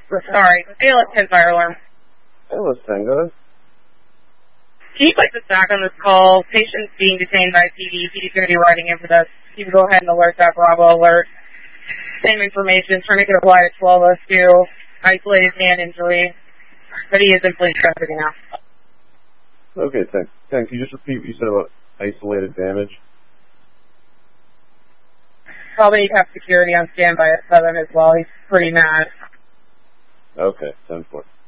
Sorry, ALS 10 fire alarm. ALS 10, go ahead. Can you place us back on this call? Patient's being detained by PD. PD's going to be writing in for this. You can go ahead and alert that Bravo alert. Same information. Tourniquet applied at 12:02. Isolated hand injury. But he is in police custody now. Okay, thanks. Can you just repeat what you said about isolated damage? Probably need to have security on standby at 7 as well. He's pretty mad. Okay, 10-4.